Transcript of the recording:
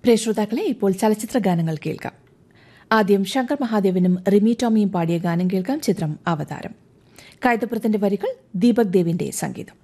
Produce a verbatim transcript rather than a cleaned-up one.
പ്രിയ ശ്രോതാക്കളെ, ഇപ്പോൾ ചലച്ചിത്ര ഗാനങ്ങൾ കേൾക്കാം. ആദ്യം ശങ്കർ മഹാദേവനും റിമി ടോമിയും പാടിയ ഗാനം കേൾക്കാം. ചിത്രം അവതാരം. കൈതപ്പുറത്തിന്റെ വരികൾ, ദീപക് ദേവിന്റെ സംഗീതം.